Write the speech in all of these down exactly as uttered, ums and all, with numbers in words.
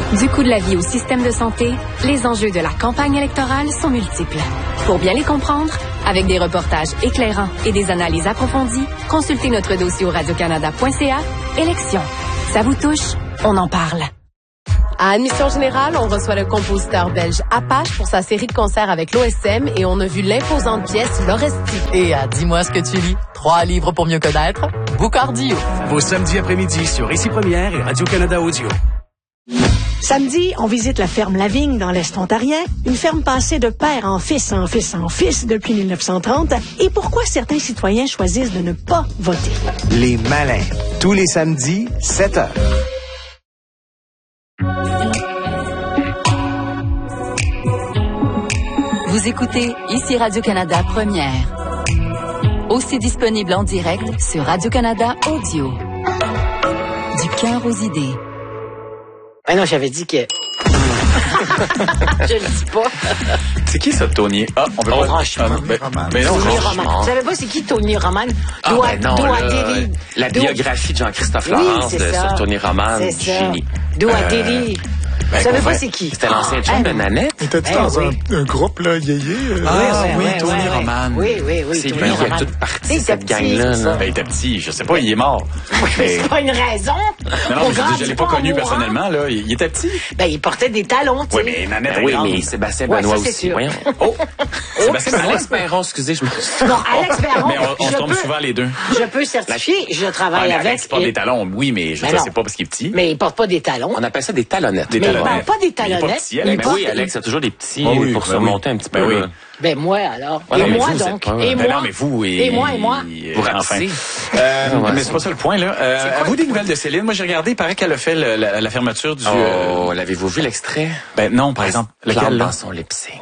Du coût de la vie au système de santé, les enjeux de la campagne électorale sont multiples. Pour bien les comprendre, avec des reportages éclairants et des analyses approfondies, consultez notre dossier au radiocanada point c a. Élections. Ça vous touche? On en parle. À Admission Générale, on reçoit le compositeur belge Apache pour sa série de concerts avec l'O S M et on a vu l'imposante pièce L'Oresti. Et à Dis-moi ce que tu lis, trois livres pour mieux connaître, Boucardio. Vos samedis après-midi sur Ici Première et Radio-Canada Audio. Samedi, on visite la ferme Lavigne dans l'Est ontarien, une ferme passée de père en fils en fils en fils depuis mille neuf cent trente. Et pourquoi certains citoyens choisissent de ne pas voter? Les Malins, tous les samedis, sept heures. Vous écoutez Ici Radio-Canada Première. Aussi disponible en direct sur Radio-Canada Audio. Du cœur aux idées. Ah non, j'avais dit que... Je le dis pas. C'est qui ça, Tony? Ah, on veut oh, pas... franchement. Ah, ben, mais non, Tony franchement. Roman. Vous savez pas c'est qui Tony Roman? Ah, Doua, ben non, Doua là, Deli. la Doua... biographie de Jean-Christophe oui, Laurence de, sur Tony Roman, du génie. Doua Euh, Deli. Ben, Vous savez pas fait, c'est qui? C'était l'ancien chum ah, de Nanette. Étais-tu eh, dans oui. un, un groupe, là, yéyé? Euh... Ah oui, oui, oui, Tony oui, Roman. Oui, oui, oui. C'est Tony lui qui a Roman. toute partie Il de cette était petit, gang-là. c'est là. ça. Ben, il était petit, je sais pas, il est mort. Mais c'est pas une raison. Non, non, Au mais je, gars, je l'ai c'est pas connu un mot, personnellement, hein? là. Il, il était petit. Ben, il portait des talons, tu sais. Oui, mais Nanette Ben est oui, grande. mais Sébastien Ouais, Benoît ça, c'est aussi. sûr. Voyons. Oh! Sébastien Benoît. Alex Perron, excusez, je me suis... Non, Alex Perron, Mais on, on je se trompe peux- souvent les deux. Je peux certifier, je Ah, travaille mais avec... Alex porte et- des talons, oui, mais je Ben sais non. c'est pas parce qu'il est petit. Mais il porte pas des talons. On appelle ça des talonnettes. Des Mais il talonnettes. porte pas des Il est pas talonnettes. petit, il Alex. Ben porte- oui, Alex, il y a toujours des petits Ah oui, pour ben se oui. monter un petit peu. Ben oui. là. Ben moi, alors. Ouais, et non, mais moi, vous, donc. c'est pas- Et Ben moi. non, mais vous et... Et moi, et moi. Vous Enfin. ratissez. Euh, Ouais, mais c'est- c'est pas ça le point, là. Euh, Avez-vous des nouvelles de Céline? Moi, j'ai regardé, il paraît qu'elle a fait le- la, la fermeture du... Oh, euh, l'avez-vous vu l'extrait? Ben non, par exemple. Lequel? Lequel, là? Dans son lip sync.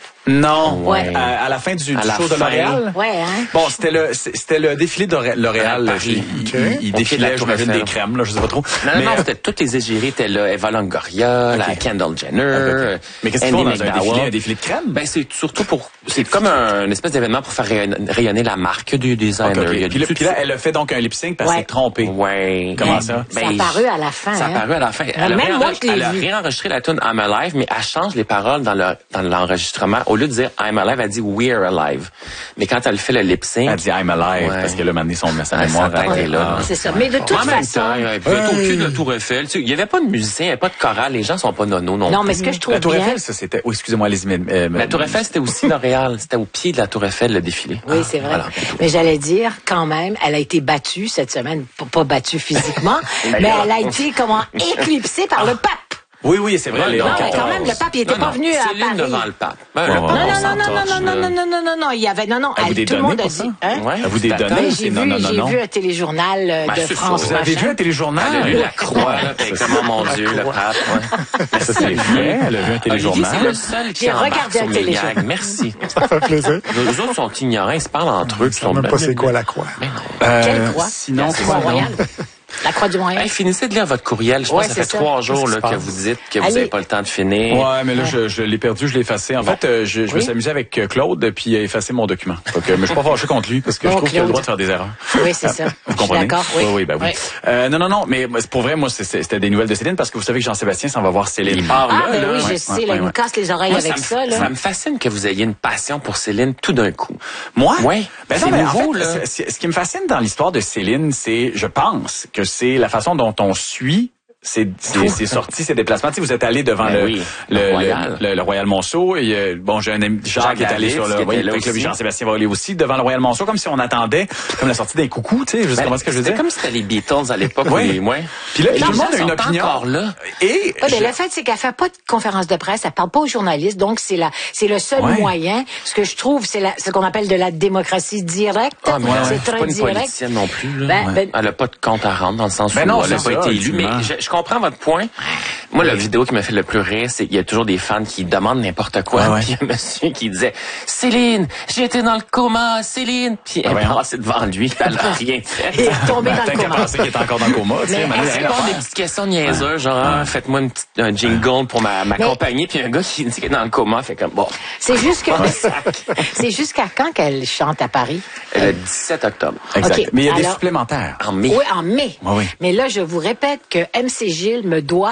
Non. Ouais. À, à la fin du, À du la show de fin. L'Oréal. Ouais, hein? Bon, c'était le c'était le défilé de L'Oréal. À Il, Paris. il, Ok. il Au pied de défilait, la Tour j'imagine, Eiffel. des crèmes, là, je sais pas trop. Non, mais, non, euh, c'était toutes les égéries. C'était là, Eva Longoria, la Kendall Jenner, ok. Mais qu'est-ce qu'ils Andy font dans un McDowell. défilé, un défilé de crème? Ben, c'est surtout pour, c'est comme un, une espèce d'événement pour faire rayon- rayonner la marque du designer. Ok, ok. Il y a Puis, du là, puis là, elle a fait donc un lip sync parce qu'elle Ouais. s'est trompée. Ouais. Comment ça? Ça a paru à la fin, Ça a hein? paru à la fin. Elle a, même moi, réenre- je l'ai elle a vu. réenregistré la tune I'm Alive, mais elle change les paroles dans le, dans l'enregistrement. Au lieu de dire I'm Alive, elle dit We're Alive. Mais quand elle fait le lip sync. Elle dit I'm alive Ouais. parce qu'elle a mené son sa Ah, mémoire. sa tête à- est là. C'est ça. Mais de toute En même façon. temps, il y avait au cul de la Tour Eiffel. Tu sais, il n'y avait pas de musicien, il n'y avait pas de chorale. Les gens sont pas nono non Non, plus. mais ce que je trouve La Tour bien. Eiffel, ça, c'était... Oh, excusez-moi, allez-y. mais- mais- La Tour Eiffel, c'était aussi L'Oréal. C'était au pied de la Tour Eiffel, le défilé. Oui, c'est vrai. Voilà. Mais j'allais dire, quand même, elle a été battue cette semaine. Pas, pas battue physiquement, mais elle a été, comment, éclipsée par le pape. Oui, oui, c'est vrai. Non, Léon Non, mais quatorze. quand même, le pape, il était Non, pas non, venu à Céline Paris. devant le pape. Ben, Ouais, le ouais. pape, Non, on non, non, s'en non, non, torche, non, non, là. non, non, non, non, non, il y avait, non, non, À vous elle, des tout le données monde a pour dit, ça? hein? Ouais. À vous des D'accord. données, Mais c'est j'ai non, vu, non, non, j'ai non. vu un téléjournal euh, Ben, de c'est France ça. Vous avez Machin. vu un téléjournal? Elle a lu la croix, là, puis comment, mon Dieu, le pape, ouais. Ça, c'est vrai. Elle a vu un Olivier, téléjournal. c'est le seul qui J'ai embarque regardé sur un mes téléjournal. gags. Merci. Ça fait plaisir. Les autres sont ignorants, ils se parlent entre eux. Je sais même pas c'est quoi la croix. Quelle croix? Sinon, C'est quoi, non? Mont-Royal. La croix du Montréal. Hey, finissez de lire votre courriel. Je pense Ouais, que ça c'est fait ça. trois jours Qu'est-ce là, qui se que passe? vous dites que vous Allez. n'avez pas le temps de finir. Ouais, mais là, je, je l'ai perdu, je l'ai effacé. En fait, euh, je, je me Oui. suis amusé avec euh, Claude, puis il a effacé mon document. Donc, euh, mais je suis pas fâché contre lui, parce que Bon, je trouve qu'il a le Claude. droit de faire des erreurs. Oui, c'est ça. Vous Je suis comprenez? d'accord, oui. Oui, oui, ben oui. Oui. Euh, non, non, non, mais moi, c'est pour vrai, moi, c'est- c'est- c'était des nouvelles de Céline, parce que vous savez que Jean-Sébastien s'en va voir Céline. Il part Ah, là, ben là. oui, je ouais, sais, ouais, là, ouais, il me ouais. casse les oreilles Moi, avec ça, ça, me, là. ça me fascine que vous ayez une passion pour Céline tout d'un coup. Moi? Ouais. Ben C'est non, mais nouveau, en fait, là. c'est- c'est- ce qui me fascine dans l'histoire de Céline, c'est, je pense, que c'est la façon dont on suit c'est c'est c'est sorti ces déplacements. Tu sais, vous êtes allé devant Ben le, oui, le, le le Royal. le, le Royal Monceau et euh, bon, j'ai un ami Jacques, Jacques qui est allé David, sur qui le était oui, là avec le aussi. Jean-Sébastien va aller aussi devant le Royal Monceau comme si on attendait comme la sortie d'un coucou, tu sais, je sais Ben, pas ce que je veux c'était dire. comme si c'était les Beatles à l'époque. Oui. Oui. Ouais. Puis là, Et tout les le monde gens a une sont opinion. encore là. Et Ouais, ben, je- le fait, c'est qu'elle fait pas de conférence de presse, elle parle pas aux journalistes, donc c'est la, c'est le seul Ouais. moyen. Ce que je trouve, c'est la, ce qu'on appelle de la démocratie directe. Ah, mais c'est c'est très pas une direct. politicienne non plus. Là. Ben, Ouais. ben- Elle a pas de compte à rendre dans le sens Ben où non, elle n'a c'est pas ça, été élue. Mais ultimement. je, je comprends votre point. Moi, la vidéo qui m'a fait le plus rire, c'est qu'il y a toujours des fans qui demandent n'importe quoi. Ouais, ouais. Puis il y a un monsieur qui disait « Céline, j'ai été dans le coma, Céline! » Puis elle voyons. est passée devant lui, puis elle n'a rien fait. Il est tombé ben, dans peut-être le qu'elle coma. pensait qu'il était encore dans le coma, tu sais, Mais mais Elle rien se à pose faire. des petites questions niaiseuses, genre ah, faites-moi une petite, un jingle pour ma, ma Mais- compagnie, puis un gars qui dit qu'il est dans le coma, fait comme bon. C'est juste que, c'est jusqu'à quand qu'elle chante à Paris? Le dix-sept octobre. Exact. Ok, Mais il y a des alors- supplémentaires. En mai. Oui, en mai. Oui, oui. Mais là, je vous répète que M C Gilles me doit une bouteille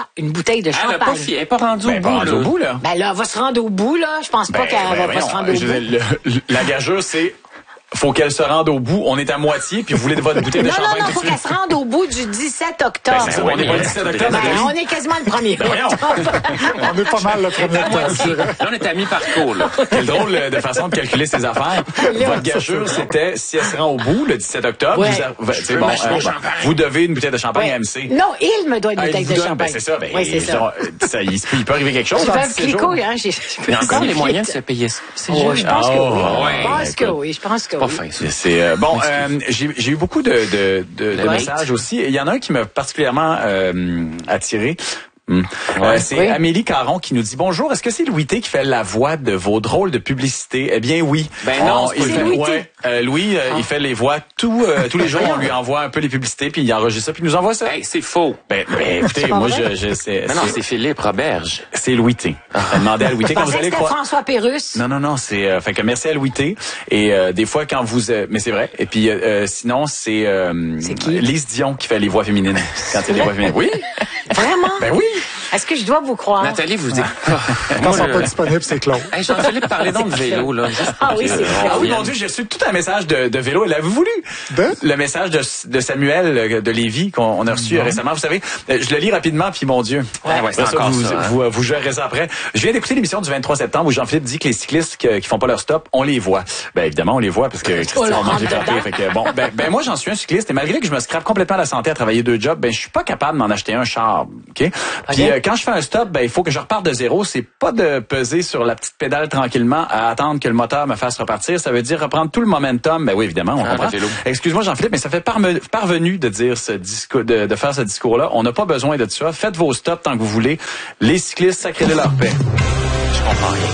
bouteille de Elle a champagne. pas fi- elle est pas rendue Ben, au pas bout, rendu là. au bout, là. Ben là, elle va se rendre au bout, là. Je pense pas Ben, qu'elle ben, va pas voyons, se rendre au je bout. veux dire, le- le- la gageure, c'est... Faut qu'elle se rende au bout. On est à moitié, puis vous voulez de votre bouteille de Non, non, champagne non, tout faut de qu'elle suite. se rende au bout du dix-sept octobre. Ben, c'est ça, on n'est pas le dix-sept octobre. Ben, Nathalie. on est quasiment le premier Ben, voyons. octobre. On est pas mal le premier temps, je dirais. Là, on est à mi-parcours, là. Quelle drôle euh, de façon de calculer ses affaires. Votre gageure, c'était, si elle se rend au bout, le dix-sept octobre, Ouais. vous, a- c'est bon, m'acheter euh, au champagne. vous devez une bouteille de champagne Ouais. à M C. Non, il me doit une Ah, il bouteille vous de donne, champagne. ben, c'est ça. Ben, Oui, c'est ça. genre, euh, ça, il, se peut- il peut arriver quelque chose. J'ai dans fait un dix-sept petit jours. couille, hein. J'ai- Il y a encore les moyens de se payer ça. C'est Oh, juste. je pense que Oh, oui. ouais. Je pense que Écoute. oui. Je pense que Pas oui. fin, ça. C'est, c'est, euh, bon, euh, j'ai, j'ai eu beaucoup de, de, de, de Le messages aussi. Il y en a un qui m'a particulièrement euh, attiré. Hum. Ouais. Euh, c'est Oui. Amélie Caron qui nous dit bonjour. Est-ce que c'est Louis T qui fait la voix de vos drôles de publicité? Eh bien oui. Ben non, On- c'est il pas fait, Louis T. ouais, euh, Louis, euh, il fait les voix tout, euh, tous les jours. On lui envoie un peu les publicités puis il enregistre ça puis il nous envoie ça. Hey, c'est faux. Ben, ben, écoutez, moi je, je c'est, Non, non, c'est, c'est Philippe Roberge. c'est Louis T. Demandez à Louis T Je quand vous pensais que allez c'était croire. François Pérusse. Non, non, non, c'est... Euh, fait que merci à Louis T. Et euh, des fois, quand vous... euh, mais c'est vrai. Et puis, euh, euh, sinon, c'est... Euh, C'est qui? Lise Dion qui fait les voix féminines. Quand il y a des voix féminines. Oui? Vraiment? Ben oui! Est-ce que je dois vous croire? Nathalie, vous dites. Quand Moi, ils sont le- pas disponibles, c'est clos. Hey, Jean-Philippe, parlez donc de vélo, là. juste pour Ah oui, que- c'est vrai. Ah oui, mon Dieu, j'ai reçu tout un message de, de vélo. L'avez-vous voulu? De? Le message de, de Samuel euh, de Lévis qu'on on a reçu Non. récemment. Vous savez, euh, je le lis rapidement, puis mon Dieu. Ouais, ouais, c'est Après ça, encore vous, ça, hein. vous, vous gérez ça après. Je viens d'écouter l'émission du vingt-trois septembre où Jean-Philippe dit que les cyclistes que- qui font pas leur stop, on les voit. Ben évidemment, on les voit parce que Christian leur mange rentre les papiers. dedans. Fait que bon, ben, ben moi j'en suis un cycliste et malgré que je me scrape complètement la santé à travailler deux jobs, ben je suis pas capable d'en acheter un char. Ok. Puis euh, quand je fais un stop, ben il faut que je reparte de zéro. C'est pas de peser sur la petite pédale tranquillement à attendre que le moteur me fasse repartir. Ça veut dire reprendre tout le momentum. Ben oui, évidemment, on Ah, comprend. le vélo. Excuse-moi Jean-Philippe, mais ça fait parme- parvenu de dire ce discours, de, de faire ce discours-là. On n'a pas besoin de ça. Faites vos stops tant que vous voulez. Les cyclistes, sacrez-les leur paix. Je comprends rien.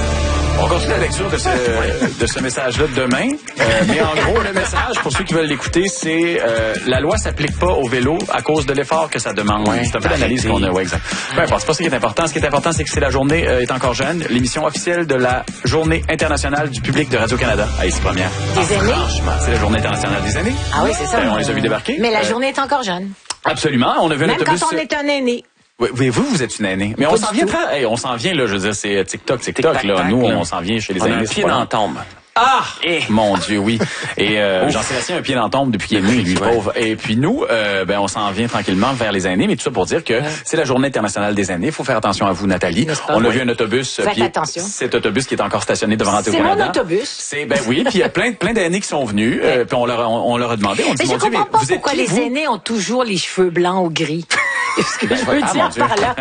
On continue la lecture de ce, de ce message-là demain. Euh, mais en gros, le message, pour ceux qui veulent l'écouter, c'est euh, la loi s'applique pas au vélo à cause de l'effort que ça demande. Ouais, c'est un peu l'analyse qu'on a. Ouais, exact. Peu importe, c'est pas ça qui est important. Ce qui est important, c'est que c'est la journée euh, est encore jeune. L'émission officielle de la Journée internationale du public de Radio-Canada à ici première. Des aînés? Franchement, c'est la Journée internationale des aînés. Ah oui, c'est ça. Ben, on les a vus débarquer. Mais la Euh, journée est encore jeune. Absolument. On a vu un Même autobus. quand on est un aîné. Oui, oui, vous, vous êtes une aînée. Mais on Pas s'en du vient tout. très, hey, on s'en vient, là, je veux dire, c'est TikTok, TikTok, Tic-tac, là. tac, Nous, là. on s'en vient chez les On a aînés. un c'est pied pas dans long. la tombe. Ah! Eh. Mon Dieu, oui. Et euh, Jean-Sébastien a un pied dans la tombe depuis qu'il est né, lui, Ouais. pauvre. Et puis nous, euh, ben, on s'en vient tranquillement vers les aînés, mais tout ça pour dire que c'est la Journée internationale des aînés. Il faut faire attention à vous, Nathalie. N'est-ce pas? On a Oui. vu un autobus. Faites puis attention. Cet autobus qui est encore stationné devant C'est Radio-Canada. mon autobus. C'est, ben oui, puis il y a plein, plein d'aînés qui sont venus, euh, puis on leur, a- on, on leur a demandé, on dit, Mais je mon Dieu, comprends mais pas vous êtes pourquoi qui, les vous? aînés ont toujours les cheveux blancs ou gris. Ce que je veux Ah, mon dire Dieu. par là.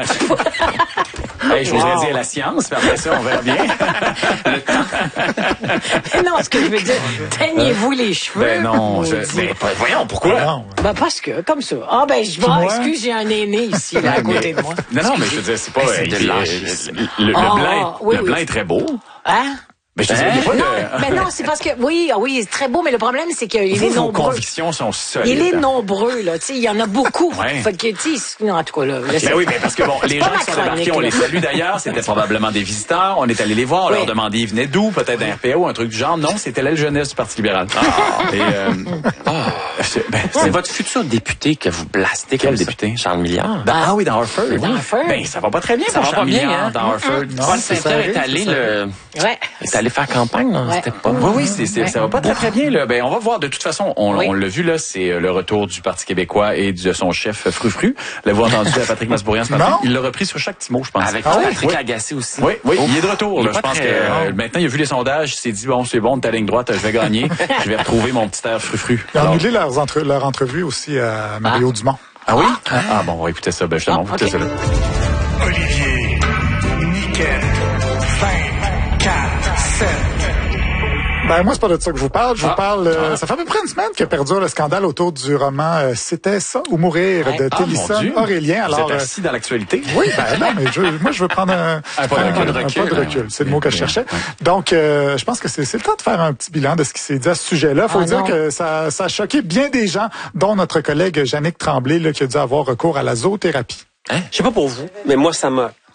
Hey, je voudrais Wow. dire la science, puis après ça, on verra bien. Mais non, ce que je veux dire, teignez-vous les cheveux. Ben non, je, maudit. ben, voyons, pourquoi? Non. Ben parce que, comme ça. Ah ben, je moi? vais, excuse, j'ai un aîné ici, là, à côté de moi. Non, non, mais je veux dire, c'est pas... c'est euh, de euh, l'âgisme. le, le Ah, blanc, oui, le oui. blanc est très beau. Hein? Mais je te dis, il y a pas Non, de... mais non, c'est parce que, oui, ah oui, c'est très beau, mais le problème, c'est qu'il Vous, est vos nombreux. convictions sont solides. Il est nombreux, là, tu sais, il y en a beaucoup. Ouais. Fait que, tu sais, non, en tout cas, là, laissez- Ben oui, mais parce que bon, les pas gens ma qui sont débarqués, chronique, on les là. salue d'ailleurs. C'était probablement des visiteurs. On est allé les voir. On Oui. leur demandait, ils venaient d'où? Peut-être d'un R P O, un truc du genre. Non, c'était l'aile jeunesse du Parti libéral. Et, euh, c'est- ben, C'est c'est votre futur député que vous blastez Quel comme ça. député? Charles Milliard. Ben, ah oui, dans Harford. Dans Harford. Ben, ça va pas très bien Ça pour va pas Charles bien, Milliard hein? dans Harford. Non, Paul c'est Saint-Pierre ça, est allé c'est le, Ouais. est allé faire campagne, non? Ouais. C'était pas. Oui, oui, c'est, c'est, ça va pas très très bien là. Ben on va voir. De toute façon, on, Oui. on l'a vu là, c'est euh, le retour du Parti québécois et de son chef euh, Frufru. L'avez-vous entendu à Patrick Masbourian ce matin? Non. Il l'a repris sur chaque petit mot, je pense. Avec Ah oui? Patrick Oui. Lagacé aussi. Oui, oui, Oh. il est de retour. Il Là. est Je pas pense très- que euh, maintenant il a vu les sondages, il s'est dit bon, c'est bon, de ta ligne droite, je vais gagner. Je vais retrouver mon petit air Frufru. Ils ont Alors- annulé leurs entre, leur entrevue aussi à Mario Dumont. Ah oui? Ah bon, on va écouter ça. Ben justement, on va Ah, écouter ok. ça là. Olivier, Niquette, vingt, quatre, sept. Ben moi, c'est pas de ça que je vous parle. Je vous Ah. parle... euh, ça fait à peu près une semaine que perdure le scandale autour du roman euh, C'était ça ou mourir Ouais. de Ah, mon Télison Dieu. Aurélien. Vous Alors, êtes euh, assis dans l'actualité? oui, ben non, mais je, moi, je veux prendre un, Un pas de un- recul, un recul, pas de hein. recul. C'est le mot que je Bien, cherchais. ouais. Donc, euh, je pense que c'est c'est le temps de faire un petit bilan de ce qui s'est dit à ce sujet-là. Faut Ah, dire non. que ça, ça a choqué bien des gens, dont notre collègue Jannick Tremblay, là, qui a dû avoir recours à la zoothérapie. Je sais pas pour vous, mais moi, ça m'a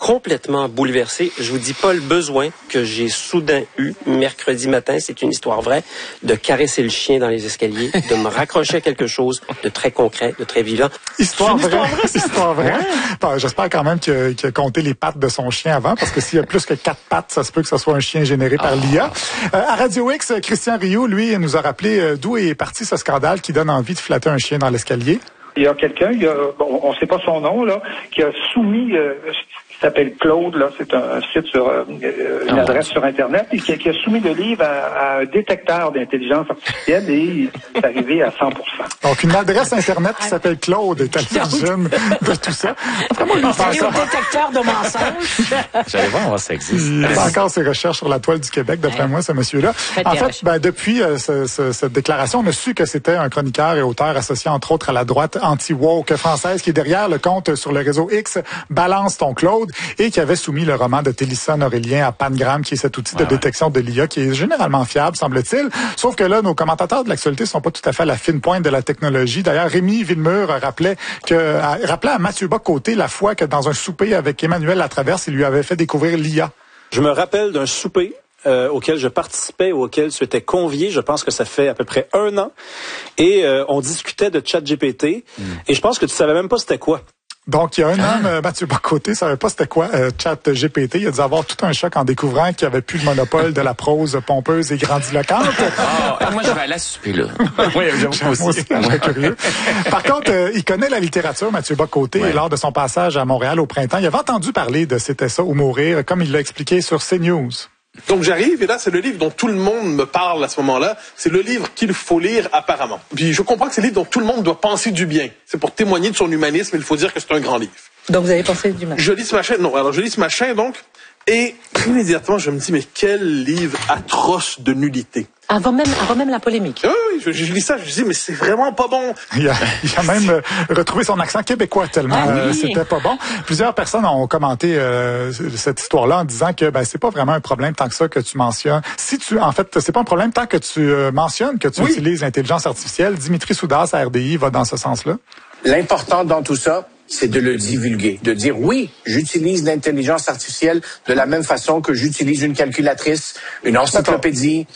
complètement bouleversé. Je vous dis pas le besoin que j'ai soudain eu mercredi matin, c'est une histoire vraie, de caresser le chien dans les escaliers, de me raccrocher à quelque chose de très concret, de très vivant. Histoire vraie. Histoire vraie, histoire vraie. Bon, j'espère quand même qu'il a, qu'il a compté les pattes de son chien avant, parce que s'il y a plus que quatre pattes, ça se peut que ce soit un chien généré par l'I A. Euh, à Radio X, Christian Rioux, lui, nous a rappelé euh, d'où est parti ce scandale qui donne envie de flatter un chien dans l'escalier. Il y a quelqu'un, il y a, bon, on ne sait pas son nom, là, qui a soumis, euh, qui s'appelle Claude, là, c'est un, un site sur, euh, une adresse sur Internet, et qui, qui a soumis le livre à, à un détecteur d'intelligence artificielle et c'est arrivé à cent pour cent. Donc, une adresse Internet qui s'appelle Claude est à l'origine de tout ça. Vraiment, il est au détecteur de mensonges. J'allais voir, ça existe. Il fait encore ses recherches sur la toile du Québec, d'après moi, ce monsieur-là. En fait, ben, depuis euh, ce, ce, cette déclaration, on a su que c'était un chroniqueur et auteur associé, entre autres, à la droite anti-woke française qui est derrière le compte sur le réseau X Balance ton Claude et qui avait soumis le roman de Télissa Aurélien à Pangram, qui est cet outil de détection de l'I A qui est généralement fiable, semble-t-il. Sauf que là, nos commentateurs de l'actualité sont pas tout à fait à la fine pointe de la technologie. D'ailleurs, Rémi Villemur rappelait que, rappelait à Mathieu Bock-Côté la fois que dans un souper avec Emmanuel Latraverse, il lui avait fait découvrir l'I A. Je me rappelle d'un souper Euh, auquel je participais, auquel tu étais convié, je pense que ça fait à peu près un an, et euh, on discutait de ChatGPT, mm. et je pense que tu savais même pas c'était quoi. Donc, il y a un an, euh, Mathieu Bock-Côté savait pas c'était quoi euh, ChatGPT. Il a dû avoir tout un choc en découvrant qu'il n'y avait plus le monopole de la prose pompeuse et grandiloquente. Oh, moi, je vais aller à ce souper-là. Oui, j'aime aussi. Moi aussi, je suis curieux. Par contre, euh, il connaît la littérature, Mathieu Bock-Côté, ouais. Et lors de son passage à Montréal au printemps, il avait entendu parler de C'était ça ou mourir, comme il l'a expliqué sur CNews. Donc j'arrive et là c'est le livre dont tout le monde me parle à ce moment-là. C'est le livre qu'il faut lire apparemment. Puis je comprends que c'est le livre dont tout le monde doit penser du bien. C'est pour témoigner de son humanisme. Il faut dire que c'est un grand livre. Donc vous avez pensé du mal. Je lis ce machin. Non, alors je lis ce machin donc et immédiatement je me dis mais quel livre atroce de nullité. Avant même, avant même la polémique. Oui, oui, je, je lis ça, je me dis mais c'est vraiment pas bon. Il a, il a même euh, retrouvé son accent québécois tellement ah, oui. euh, c'était pas bon. Plusieurs personnes ont commenté euh, cette histoire-là en disant que ben c'est pas vraiment un problème tant que ça que tu mentionnes. Si tu, en fait, c'est pas un problème tant que tu euh, mentionnes que tu oui. utilises l'intelligence artificielle. Dimitri Soudas à R D I va dans ce sens-là. L'important dans tout ça, c'est de le divulguer, de dire oui, j'utilise l'intelligence artificielle de la même façon que j'utilise une calculatrice, une encyclopédie,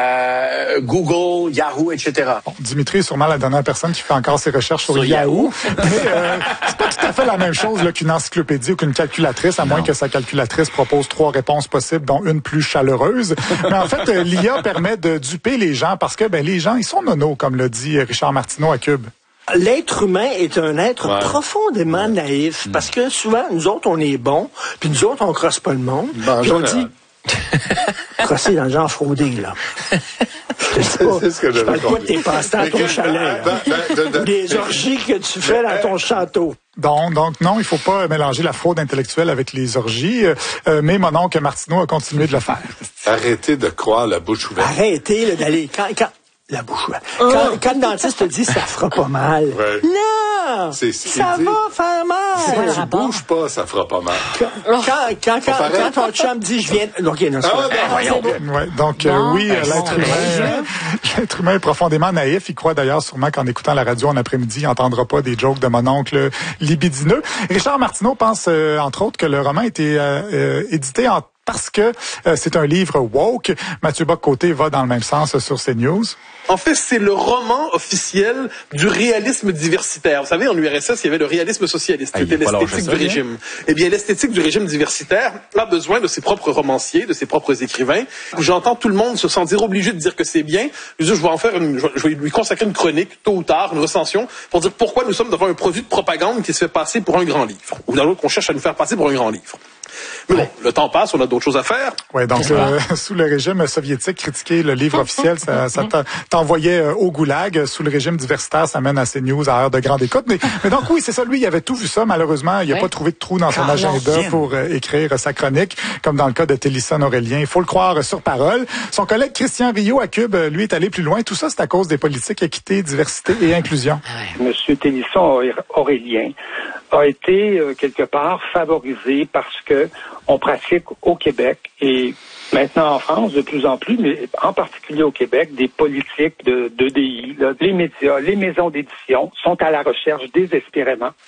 euh, Google, Yahoo, et cetera. Bon, Dimitri est sûrement la dernière personne qui fait encore ses recherches sur, sur Yahoo, mais euh, c'est pas tout à fait la même chose là, qu'une encyclopédie ou qu'une calculatrice, à non. moins que sa calculatrice propose trois réponses possibles, dont une plus chaleureuse. Mais en fait, euh, l'I A permet de duper les gens parce que ben les gens, ils sont nonos, comme l'a dit Richard Martineau à Cube. L'être humain est un être ouais. profondément ouais. naïf, mmh. parce que souvent, nous autres, on est bons, puis nous autres, on crosse pas le monde, bon, puis on dit... crosser dans le genre fraudé, là. Je sais pas, c'est ce que je parle pas de tes passe-temps à ton chalet, ben, ben, de, de, ou des orgies que tu fais dans ton château. Donc, donc non, il faut pas mélanger la fraude intellectuelle avec les orgies, euh, mais mon oncle Martineau a continué de le faire. Arrêtez de croire la bouche ouverte. Arrêtez là, d'aller... Quand, quand... La bouche ouverte. Oh. Quand, quand le dentiste te dit ça fera pas mal. Ouais. Non! C'est, c'est ça dit. Va faire mal. Si tu bouges pas, ça fera pas mal. Quand, quand, quand, quand, quand ton chum dit je viens. Ok, non, ah, non, non, ouais, donc, euh, oui, ben, l'être humain, euh, l'être humain est profondément naïf. Il croit d'ailleurs sûrement qu'en écoutant la radio en après-midi, il n'entendra pas des jokes de mon oncle libidineux. Richard Martineau pense, euh, entre autres, que le roman a été euh, euh, édité en parce que euh, c'est un livre woke. Mathieu Bock-Côté va dans le même sens sur CNews. En fait, c'est le roman officiel du réalisme diversitaire. Vous savez, en U R S S, il y avait le réalisme socialiste, qui était l'esthétique du régime. Eh bien, l'esthétique du régime diversitaire a besoin de ses propres romanciers, de ses propres écrivains. J'entends tout le monde se sentir obligé de dire que c'est bien. Je, dis, je vais en faire une, je vais lui consacrer une chronique, tôt ou tard, une recension, pour dire pourquoi nous sommes devant un produit de propagande qui se fait passer pour un grand livre. Ou dans l'autre, qu'on cherche à nous faire passer pour un grand livre. Mais bon, le temps passe, on a d'autres choses à faire. Oui, donc euh, sous le régime soviétique, critiquer le livre officiel, ça, ça t'envoyait euh, au goulag. Sous le régime diversitaire, ça mène à CNews à heure de grande écoute. Mais, mais donc oui, c'est ça, lui, il avait tout vu ça. Malheureusement, il n'a ouais. pas trouvé de trou dans son Carlos agenda Vienne. pour euh, écrire sa chronique, comme dans le cas de Télissa Aurélien. Il faut le croire sur parole. Son collègue Christian Rioux à Cube, lui, est allé plus loin. Tout ça, c'est à cause des politiques équité, diversité et inclusion. Monsieur Télissa Aurélien a été euh, quelque part favorisé parce que on pratique au Québec et maintenant en France de plus en plus, mais en particulier au Québec, des politiques de d'E D I, là, les médias, les maisons d'édition sont à la recherche désespérément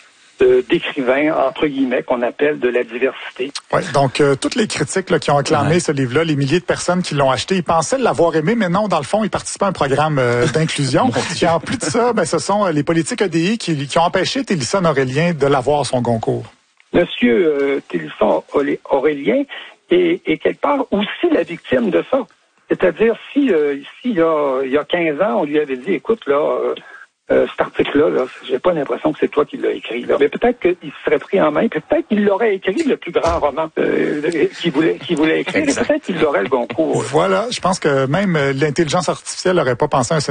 de, d'écrivains, entre guillemets, qu'on appelle de la diversité. Oui, donc euh, toutes les critiques là, qui ont acclamé ouais. ce livre-là, les milliers de personnes qui l'ont acheté, ils pensaient l'avoir aimé, mais non, dans le fond, ils participaient à un programme euh, d'inclusion. Et en plus de ça, ben, ce sont euh, les politiques E D I qui, qui ont empêché Télisson Aurélien de l'avoir son Goncourt. Monsieur euh, Télisson Aurélien est, est quelque part aussi la victime de ça. C'est-à-dire, si, euh, si il, y a, il y a quinze ans, on lui avait dit, écoute, là, euh, euh, cet article-là, là, j'ai pas l'impression que c'est toi qui l'as écrit. Là. Mais peut-être qu'il se serait pris en main, puis peut-être qu'il l'aurait écrit, le plus grand roman euh, qu'il voulait, qu'il voulait écrire, exact. Et peut-être qu'il aurait le Goncourt. Voilà, je pense que même l'intelligence artificielle n'aurait pas pensé à un